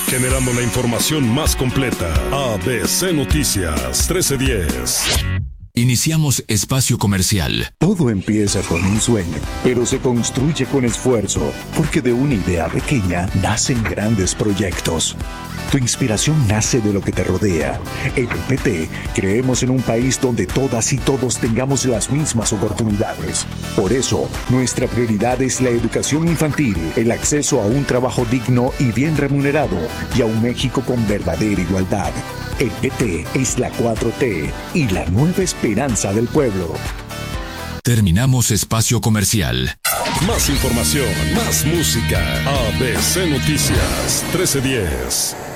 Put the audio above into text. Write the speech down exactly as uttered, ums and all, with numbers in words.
generando la información más completa. A B C Noticias trece diez. Iniciamos espacio comercial. Todo empieza con un sueño, pero se construye con esfuerzo, porque de una idea pequeña nacen grandes proyectos. Tu inspiración nace de lo que te rodea. En el P T creemos en un país donde todas y todos tengamos las mismas oportunidades. Por eso, nuestra prioridad es la educación infantil, el acceso a un trabajo digno y bien remunerado, y a un México con verdadera igualdad. El P T es la cuatro T y la nueva esperanza del pueblo. Terminamos espacio comercial. Más información, más música. A B C Noticias trece diez.